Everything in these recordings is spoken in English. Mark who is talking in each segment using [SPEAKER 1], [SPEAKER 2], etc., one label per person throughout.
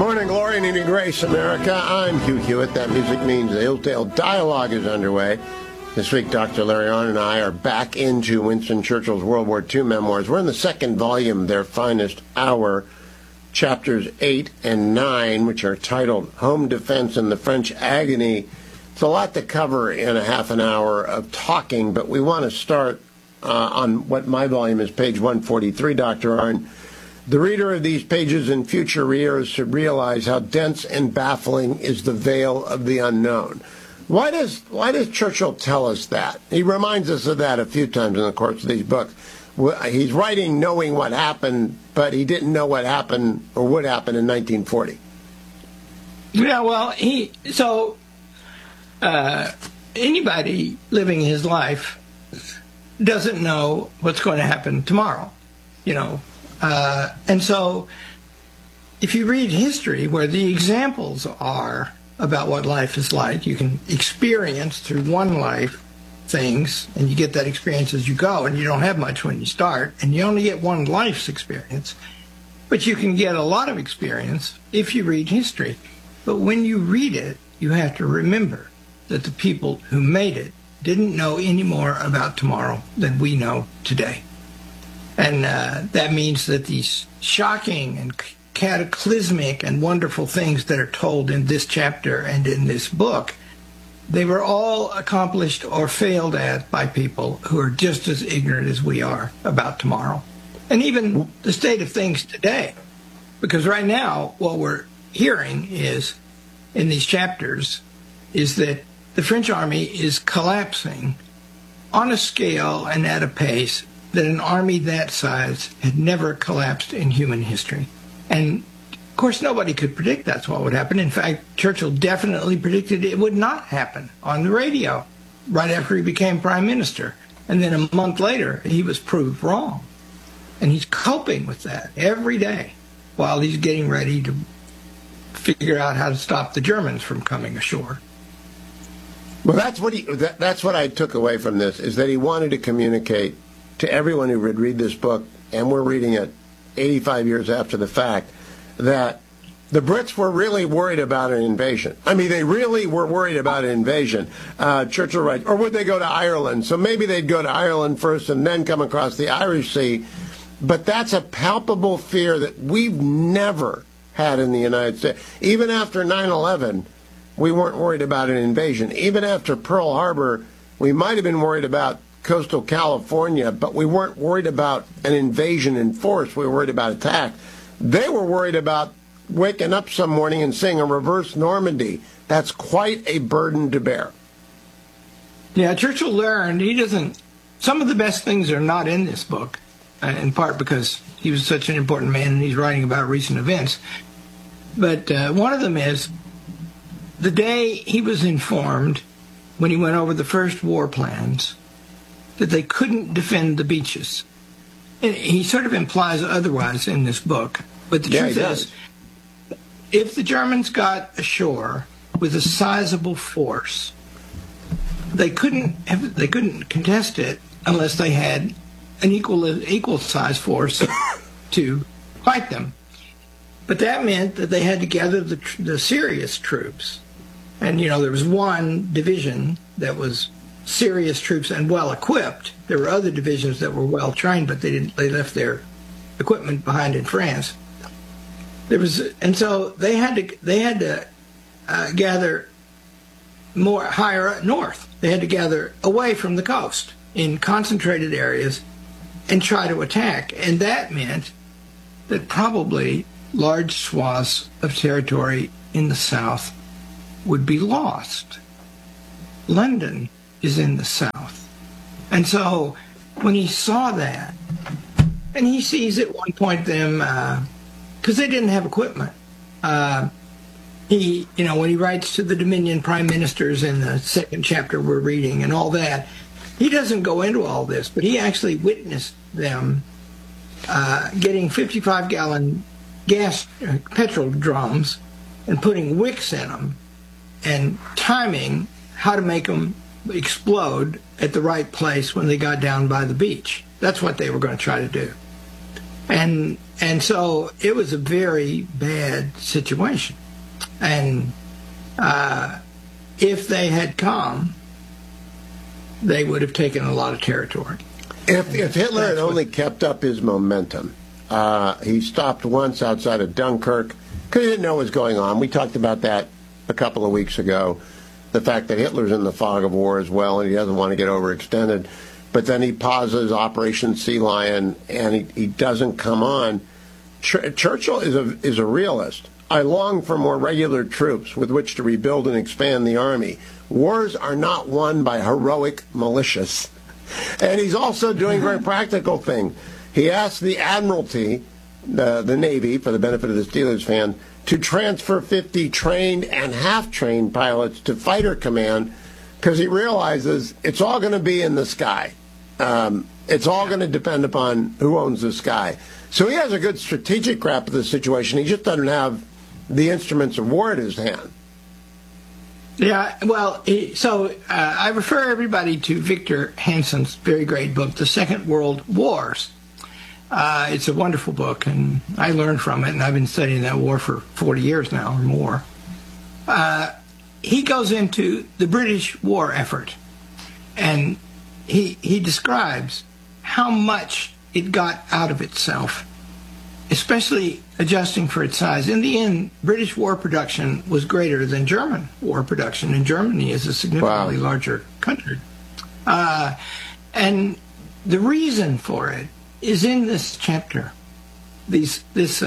[SPEAKER 1] Morning glory and evening grace, America. I'm Hugh Hewitt. That music means the Hillsdale Dialogue is underway. This week, Dr. Larry Arnn and I are back into Winston Churchill's World War II memoirs. We're in the second volume, Their Finest Hour, chapters 8 and 9, which are titled Home Defense and the French Agony. It's a lot to cover in a half an hour of talking, but we want to start on what my volume is, page 143, Dr. Arnn. The reader of these pages in future years should realize how dense and baffling is the veil of the unknown. Why does Churchill tell us that? He reminds us of that a few times in the course of these books. He's writing knowing what happened, but he didn't know what happened or would happen in 1940.
[SPEAKER 2] Yeah, well, anybody living his life doesn't know what's going to happen tomorrow, and so if you read history where the examples are about what life is like, you can experience through one life things, and you get that experience as you go, and you don't have much when you start, and you only get one life's experience, but you can get a lot of experience if you read history. But when you read it, you have to remember that the people who made it didn't know any more about tomorrow than we know today. And that means that these shocking and cataclysmic and wonderful things that are told in this chapter and in this book, they were all accomplished or failed at by people who are just as ignorant as we are about tomorrow. And even the state of things today. Because right now, what we're hearing is, in these chapters, is that the French army is collapsing on a scale and at a pace that an army that size had never collapsed in human history. And, of course, nobody could predict that's what would happen. In fact, Churchill definitely predicted it would not happen on the radio right after he became prime minister. And then a month later, he was proved wrong. And he's coping with that every day while he's getting ready to figure out how to stop the Germans from coming ashore.
[SPEAKER 1] Well, that's what I took away from this, is that he wanted to communicate to everyone who would read this book, and we're reading it 85 years after the fact, that the Brits were really worried about an invasion. I mean, they really were worried about an invasion. Churchill writes, or would they go to Ireland? So maybe they'd go to Ireland first and then come across the Irish Sea. But that's a palpable fear that we've never had in the United States. Even after 9/11, we weren't worried about an invasion. Even after Pearl Harbor, we might have been worried about coastal California, but we weren't worried about an invasion in force. We were worried about attack. They were worried about waking up some morning and seeing a reverse Normandy. That's quite a burden to bear.
[SPEAKER 2] Yeah, Churchill learned some of the best things are not in this book, in part because he was such an important man and he's writing about recent events. But one of them is the day he was informed, when he went over the first war plans, that they couldn't defend the beaches. And he sort of implies otherwise in this book, but the truth is, if the Germans got ashore with a sizable force, they couldn't contest it unless they had an equal size force to fight them. But that meant that they had to gather the serious troops. And, there was one division that was serious troops and well-equipped. There were other divisions that were well-trained, but they left their equipment behind in France. So they had to gather higher north. They had to gather away from the coast in concentrated areas and try to attack. And that meant that probably large swaths of territory in the south would be lost. London is in the south. And so when he saw that, and he sees at one point them, because they didn't have equipment, when he writes to the Dominion prime ministers in the second chapter we're reading and all that, he doesn't go into all this, but he actually witnessed them getting 55-gallon petrol drums and putting wicks in them and timing how to make them explode at the right place when they got down by the beach. That's what they were going to try to do. And so it was a very bad situation. And if they had come, they would have taken a lot of territory.
[SPEAKER 1] If Hitler had only kept up his momentum, he stopped once outside of Dunkirk because he didn't know what was going on. We talked about that a couple of weeks ago, the fact that Hitler's in the fog of war as well, and he doesn't want to get overextended. But then he pauses Operation Sea Lion, and he doesn't come on. Churchill is a realist. I long for more regular troops with which to rebuild and expand the army. Wars are not won by heroic militias. And he's also doing a very practical thing. He asked the Admiralty, the Navy, for the benefit of the Steelers fan, to transfer 50 trained and half-trained pilots to fighter command because he realizes it's all going to be in the sky. It's all going to depend upon who owns the sky. So he has a good strategic grasp of the situation. He just doesn't have the instruments of war at his hand.
[SPEAKER 2] Yeah, well, I refer everybody to Victor Hansen's very great book, The Second World Wars. It's a wonderful book, and I learned from it, and I've been studying that war for 40 years now or more. He goes into the British war effort, and he describes how much it got out of itself, especially adjusting for its size. In the end, British war production was greater than German war production, and Germany is a significantly larger country. And the reason for it is in this chapter. This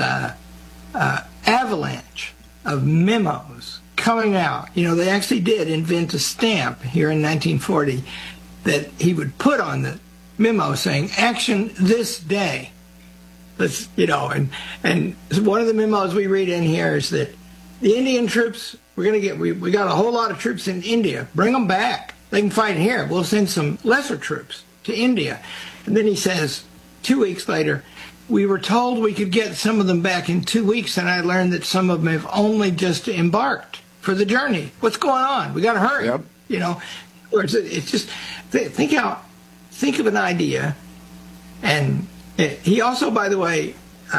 [SPEAKER 2] avalanche of memos coming out. You know, they actually did invent a stamp here in 1940 that he would put on the memo saying, "Action this day." Let's, you know, and one of the memos we read in here is that the Indian troops, we got a whole lot of troops in India. Bring them back. They can fight here. We'll send some lesser troops to India. And then he says, 2 weeks later, we were told we could get some of them back in 2 weeks, and I learned that some of them have only just embarked for the journey. What's going on? We got to hurry. Yep. You know, it's just think of an idea, and he also, by the way,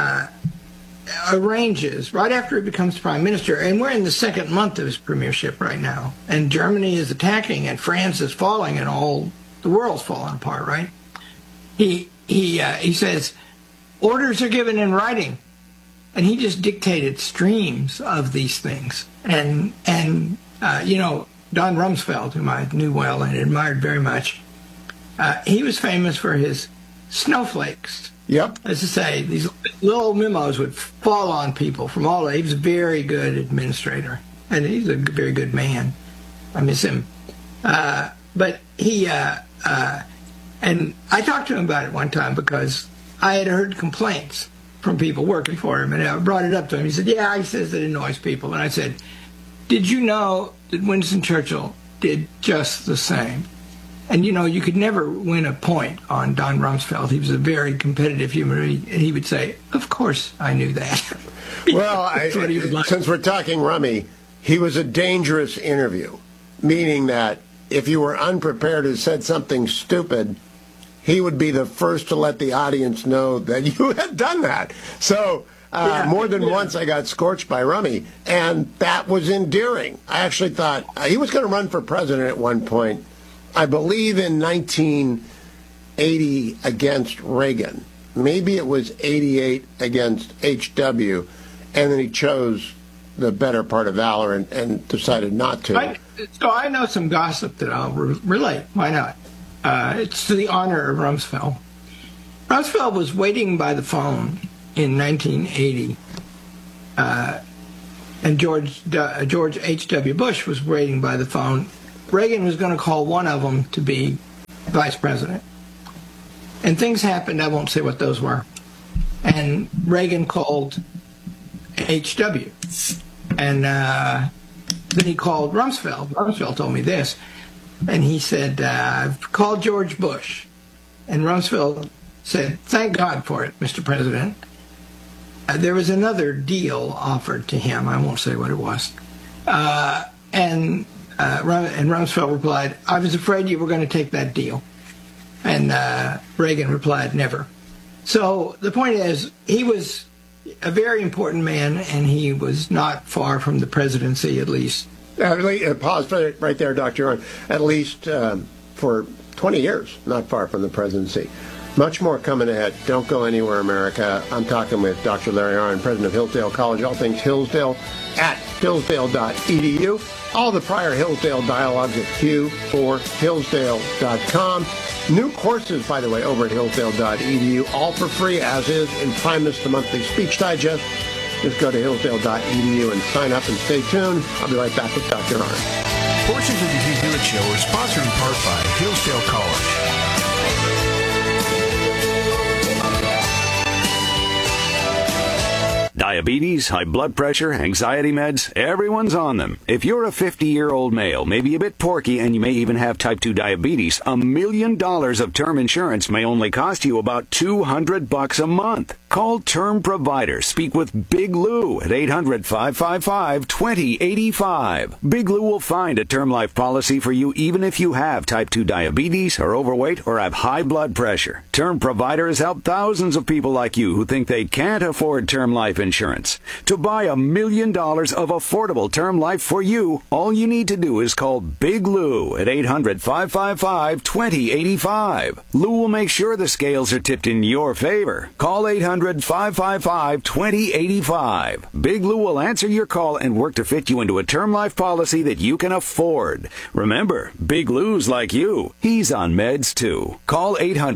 [SPEAKER 2] arranges right after he becomes prime minister, and we're in the second month of his premiership right now, and Germany is attacking, and France is falling, and all the world's falling apart. Right? He says orders are given in writing, and he just dictated streams of these things. And you know, Don Rumsfeld, whom I knew well and admired very much, he was famous for his snowflakes.
[SPEAKER 1] Yep.
[SPEAKER 2] As I say, these little memos would fall on people from all. He was a very good administrator, and he's a very good man. I miss him. But he and I talked to him about it one time because I had heard complaints from people working for him, and I brought it up to him. He said, "Yeah," he says, "it annoys people." And I said, "Did you know that Winston Churchill did just the same?" And, you know, you could never win a point on Don Rumsfeld. He was a very competitive human being, and he would say, "Of course I knew that."
[SPEAKER 1] Well, since we're talking Rummy, he was a dangerous interview, meaning that if you were unprepared and said something stupid, he would be the first to let the audience know that you had done that. So more than once I got scorched by Rummy, and that was endearing. I actually thought he was going to run for president at one point, I believe in 1980 against Reagan. Maybe it was 88 against H.W., and then he chose the better part of valor and decided not to.
[SPEAKER 2] So I know some gossip that I'll relate. Why not? It's to the honor of Rumsfeld. Rumsfeld was waiting by the phone in 1980, and George H.W. Bush was waiting by the phone. Reagan was going to call one of them to be vice president. And things happened, I won't say what those were. And Reagan called H.W. And then he called Rumsfeld. Rumsfeld told me this. And he said, "I've called George Bush." And Rumsfeld said, "Thank God for it, Mr. President." There was another deal offered to him. I won't say what it was. And Rumsfeld replied, "I was afraid you were going to take that deal." And Reagan replied, "Never." So the point is, he was a very important man, and he was not far from the presidency, at least.
[SPEAKER 1] Pause right there, Dr. Arnn. At least for 20 years, not far from the presidency. Much more coming ahead. Don't go anywhere, America. I'm talking with Dr. Larry Arnn, president of Hillsdale College, all things Hillsdale, at hillsdale.edu. All the prior Hillsdale dialogues at q4hillsdale.com. New courses, by the way, over at hillsdale.edu, all for free, as is in Primus, the monthly speech digest. Just go to hillsdale.edu and sign up and stay tuned. I'll be right back with Dr. Arnn.
[SPEAKER 3] Portions of the Hugh Hewitt Show are sponsored in part by Hillsdale College.
[SPEAKER 4] Diabetes, high blood pressure, anxiety meds, everyone's on them. If you're a 50-year-old male, maybe a bit porky, and you may even have type 2 diabetes, $1 million of term insurance may only cost you about $200 a month. Call Term Provider. Speak with Big Lou at 800-555-2085. Big Lou will find a term life policy for you even if you have type 2 diabetes, are overweight, or have high blood pressure. Term Provider has helped thousands of people like you who think they can't afford term life insurance. To buy $1 million of affordable term life for you, all you need to do is call Big Lou at 800-555-2085. Lou will make sure the scales are tipped in your favor. Call 800-555-2085. Big Lou will answer your call and work to fit you into a term life policy that you can afford. Remember, Big Lou's like you. He's on meds too. Call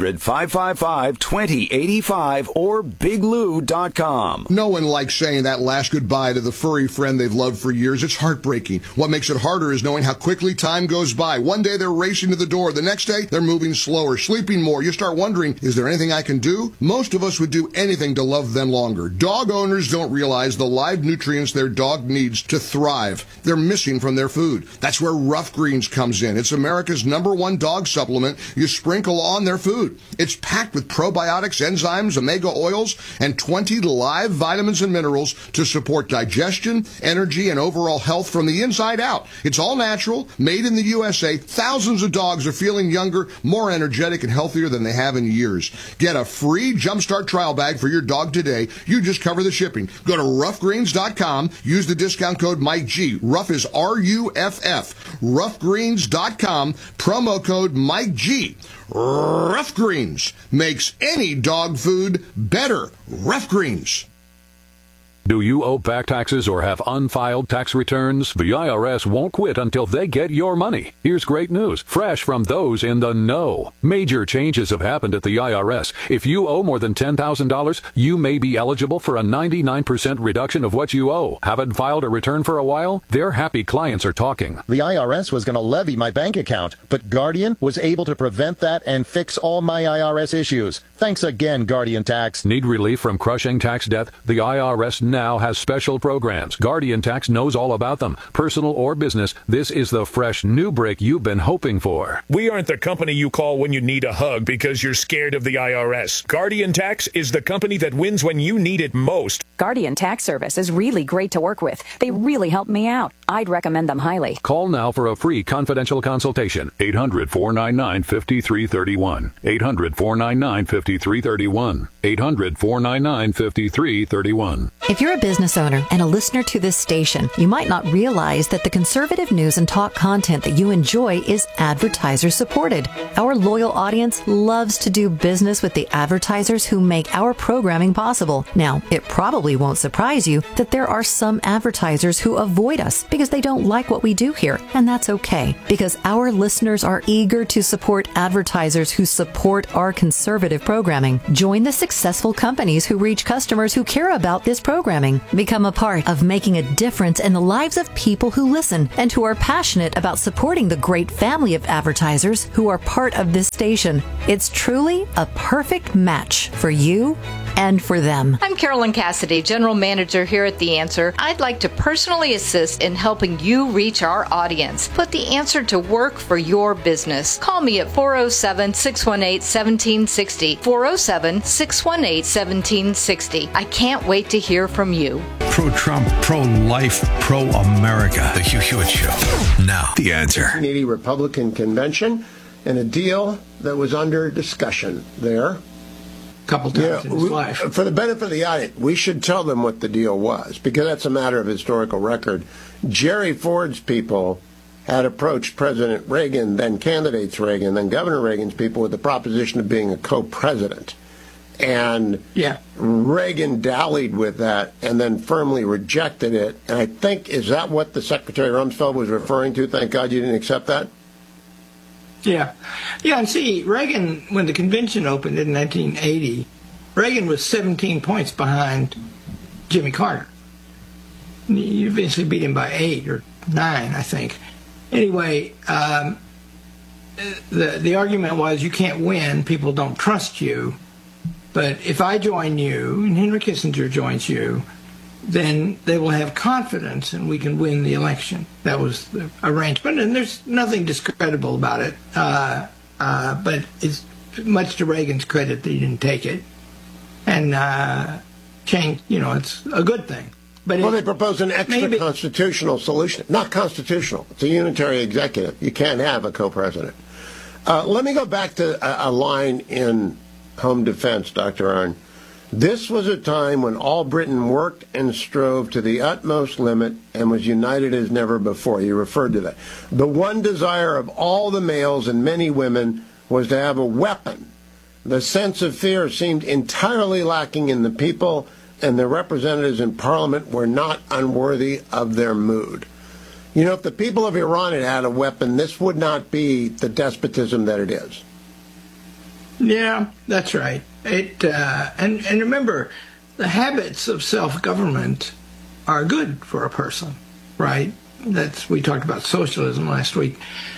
[SPEAKER 4] 800-555-2085 or biglou.com.
[SPEAKER 5] No one likes saying that last goodbye to the furry friend they've loved for years. It's heartbreaking. What makes it harder is knowing how quickly time goes by. One day they're racing to the door. The next day they're moving slower, sleeping more. You start wondering, is there anything I can do? Most of us would do anything to love them longer. Dog owners don't realize the live nutrients their dog needs to thrive. They're missing from their food. That's where Rough Greens comes in. It's America's #1 dog supplement you sprinkle on their food. It's packed with probiotics, enzymes, omega oils, and 20 live vitamins and minerals to support digestion, energy, and overall health from the inside out. It's all natural, made in the USA. Thousands of dogs are feeling younger, more energetic, and healthier than they have in years. Get a free Jumpstart trial bag for your dog today. You just cover the shipping. Go to roughgreens.com. Use the discount code MikeG. Rough is R-U-F-F. Roughgreens.com. Promo code MikeG. Rough Greens makes any dog food better. Rough Greens.
[SPEAKER 6] Do you owe back taxes or have unfiled tax returns? The IRS won't quit until they get your money. Here's great news, fresh from those in the know. Major changes have happened at the IRS. If you owe more than $10,000, you may be eligible for a 99% reduction of what you owe. Haven't filed a return for a while? Their happy clients are talking.
[SPEAKER 7] The IRS was going to levy my bank account, but Guardian was able to prevent that and fix all my IRS issues. Thanks again, Guardian Tax.
[SPEAKER 6] Need relief from crushing tax debt? The IRS now has special programs. Guardian Tax knows all about them. Personal or business, this is the fresh new break you've been hoping for.
[SPEAKER 8] We aren't the company you call when you need a hug because you're scared of the IRS. Guardian Tax is the company that wins when you need it most.
[SPEAKER 9] Guardian Tax Service is really great to work with. They really help me out. I'd recommend them highly.
[SPEAKER 6] Call now for a free confidential consultation. 800-499-5331. 800-499-5331. 800-499-5331.
[SPEAKER 10] If you're a business owner and a listener to this station, you might not realize that the conservative news and talk content that you enjoy is advertiser supported. Our loyal audience loves to do business with the advertisers who make our programming possible. Now, it probably won't surprise you that there are some advertisers who avoid us because they don't like what we do here, and that's okay, because our listeners are eager to support advertisers who support our conservative programming. Join the successful companies who reach customers who care about this programming. Become a part of making a difference in the lives of people who listen and who are passionate about supporting the great family of advertisers who are part of this station. It's truly a perfect match for you and for them.
[SPEAKER 11] I'm Carolyn Cassidy, General Manager here at The Answer. I'd like to personally assist in helping you reach our audience. Put The Answer to work for your business. Call me at 407-618-1760. 407-618-1760. I can't wait to hear from you.
[SPEAKER 3] Pro-Trump, pro-life, pro-America. The Hugh Hewitt Show. Now, The Answer.
[SPEAKER 1] 1980 Republican convention and a deal that was under discussion there.
[SPEAKER 2] a couple times in his life.
[SPEAKER 1] For the benefit of the audience, we should tell them what the deal was, because that's a matter of historical record. Jerry Ford's people had approached President Reagan, then candidates Reagan, then Governor Reagan's people with the proposition of being a co-president. And Reagan dallied with that and then firmly rejected it. And I think, is that what the Secretary Rumsfeld was referring to? Thank God you didn't accept that?
[SPEAKER 2] Yeah. Yeah, and see, Reagan, when the convention opened in 1980, Reagan was 17 points behind Jimmy Carter. You eventually beat him by 8 or 9, I think. Anyway, the argument was you can't win, people don't trust you. But if I join you, and Henry Kissinger joins you, then they will have confidence and we can win the election. That was the arrangement, and there's nothing discreditable about it. But it's much to Reagan's credit that he didn't take it. And change, it's a good thing. But
[SPEAKER 1] they proposed an extra-constitutional solution. Not constitutional. It's a unitary executive. You can't have a co-president. Let me go back to a line in Home Defense, Dr. Arnn. This was a time when all Britain worked and strove to the utmost limit and was united as never before. You referred to that. The one desire of all the males and many women was to have a weapon. The sense of fear seemed entirely lacking in the people, and the representatives in Parliament were not unworthy of their mood. If the people of Iran had had a weapon, this would not be the despotism that it is.
[SPEAKER 2] Yeah, that's right. And remember, the habits of self-government are good for a person, right? We talked about socialism last week.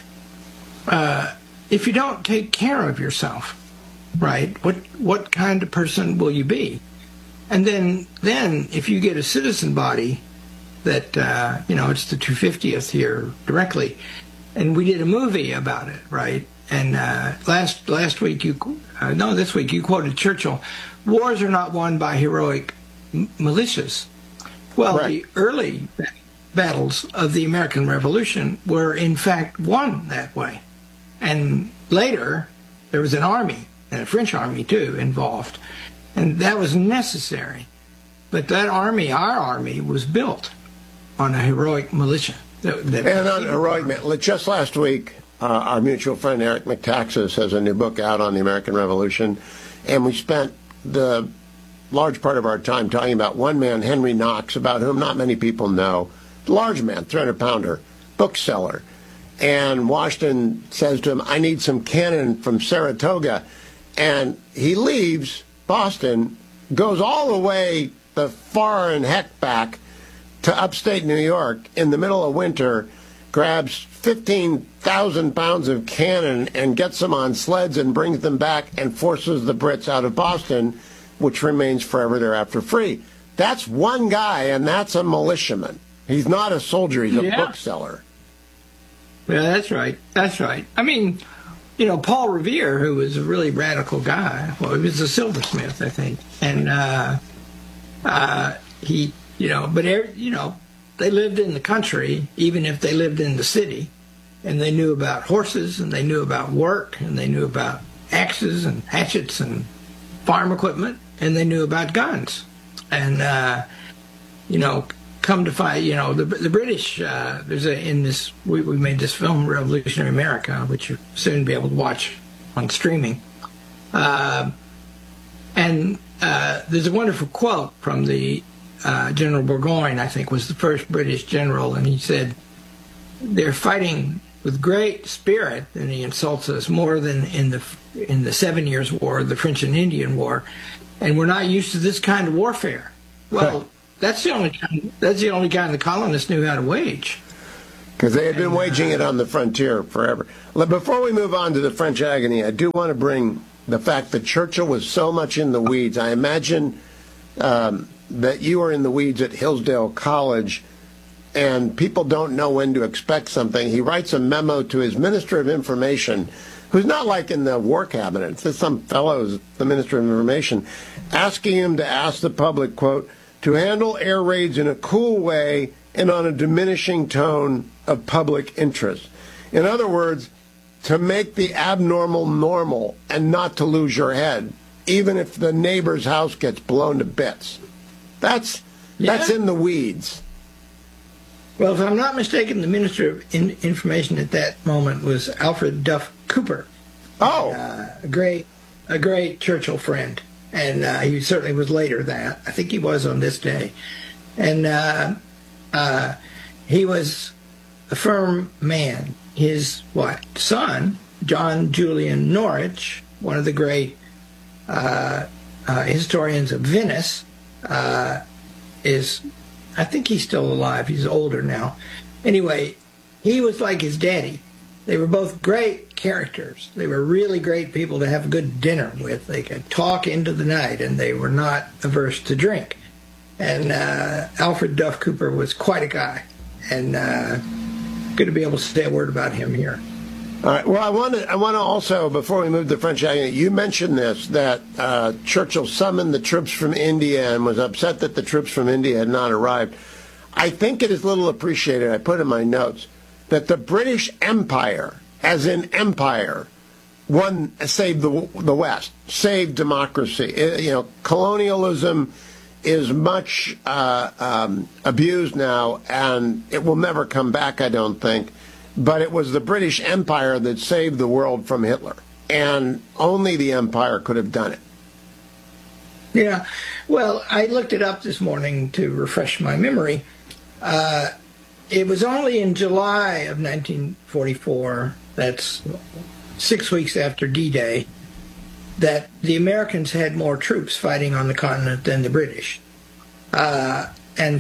[SPEAKER 2] If you don't take care of yourself, right, what kind of person will you be? And then if you get a citizen body that, it's the 250th here directly, and we did a movie about it, right? And last week, this week you quoted Churchill, wars are not won by heroic militias. Well, right. The early battles of the American Revolution were in fact won that way. And later, there was an army, and a French army too, involved. And that was necessary. But that army, our army, was built on a heroic militia.
[SPEAKER 1] And on heroic, just last week, our mutual friend Eric McTaxis has a new book out on the American Revolution, and we spent the large part of our time talking about one man, Henry Knox, about whom not many people know. Large man, 300-pounder, bookseller. And Washington says to him, I need some cannon from Saratoga. And he leaves Boston, goes all the way the far and heck back to upstate New York in the middle of winter, grabs 15,000 pounds of cannon and gets them on sleds and brings them back and forces the Brits out of Boston, which remains forever thereafter free. That's one guy, and that's a militiaman. He's not a soldier, he's a bookseller.
[SPEAKER 2] Yeah, that's right. That's right. I mean, Paul Revere, who was a really radical guy, well, he was a silversmith, I think. And they lived in the country, even if they lived in the city. And they knew about horses, and they knew about work, and they knew about axes and hatchets and farm equipment, and they knew about guns. And, come to find, the British, we made this film, Revolutionary America, which you'll soon be able to watch on streaming. And there's a wonderful quote from the General Burgoyne, I think, was the first British general, and he said, they're fighting with great spirit, and he insults us more than in the 7 Years' War, the French and Indian War, and we're not used to this kind of warfare. Well, that's the only kind the colonists knew how to wage.
[SPEAKER 1] Because they had been waging it on the frontier forever. Before we move on to the French agony, I do want to bring the fact that Churchill was so much in the weeds. I imagine that you were in the weeds at Hillsdale College, and people don't know when to expect something. He writes a memo to his Minister of Information, who's not like in the War Cabinet. It's some fellow who's the Minister of Information, asking him to ask the public, quote, to handle air raids in a cool way and on a diminishing tone of public interest. In other words, to make the abnormal normal and not to lose your head. even if the neighbor's house gets blown to bits. That's in the weeds.
[SPEAKER 2] Well, if I'm not mistaken, the Minister of Information at that moment was Alfred Duff Cooper.
[SPEAKER 1] Oh,
[SPEAKER 2] a great Churchill friend, and he certainly was later that. I think he was on this day, and he was a firm man. His son, John Julian Norwich, one of the great historians of Venice, is. I think he's still alive. He's older now. Anyway, he was like his daddy. They were both great characters. They were really great people to have a good dinner with. They could talk into the night, and they were not averse to drink. And Alfred Duff Cooper was quite a guy, and good to be able to say a word about him here.
[SPEAKER 1] All right. Well, I want to also, before we move to French agony, you mentioned this, that Churchill summoned the troops from India and was upset that the troops from India had not arrived. I think it is little appreciated, I put in my notes, that the British Empire, as in empire, saved the West, saved democracy. Colonialism is much abused now, and it will never come back, I don't think. But it was the British Empire that saved the world from Hitler, and only the Empire could have done it.
[SPEAKER 2] Yeah, well, I looked it up this morning to refresh my memory. It was only in July of 1944, that's 6 weeks after D-Day, that the Americans had more troops fighting on the continent than the British. And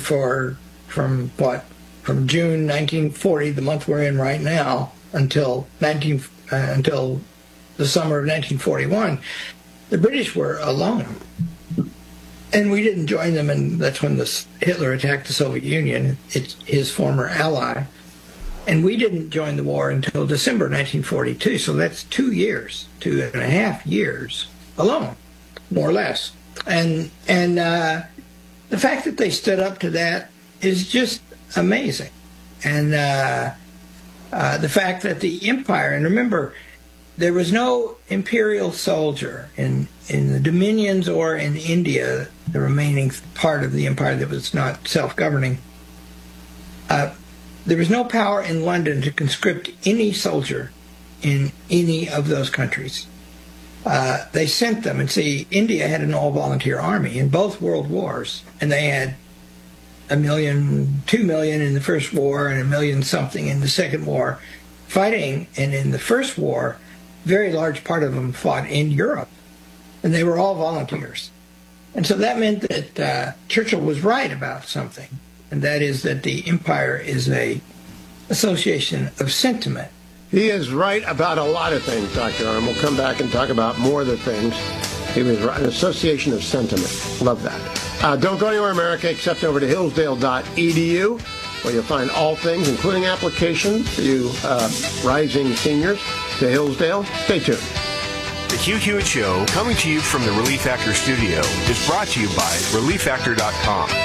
[SPEAKER 2] from June 1940, the month we're in right now, until the summer of 1941, the British were alone. And we didn't join them, and that's when Hitler attacked the Soviet Union, his former ally. And we didn't join the war until December 1942, so that's 2.5 years alone, more or less. And the fact that they stood up to that is just amazing. And the fact that the empire, and remember, there was no imperial soldier in the dominions or in India, the remaining part of the empire that was not self-governing. There was no power in London to conscript any soldier in any of those countries. They sent them, and see, India had an all-volunteer army in both world wars, and they had 2 million in the first war and 1 million something in the second war fighting. And in the first war, very large part of them fought in Europe, and they were all volunteers. And so that meant that Churchill was right about something, and that is that the empire is a association of sentiment.
[SPEAKER 1] He is right about a lot of things, Dr. Arndt. We'll come back and talk about more of the things. He was right, an association of sentiment. Love that. Don't go anywhere, America, except over to hillsdale.edu, where you'll find all things, including applications for you rising seniors to Hillsdale. Stay tuned.
[SPEAKER 12] The Hugh Hewitt Show, coming to you from the Relief Factor studio, is brought to you by ReliefFactor.com.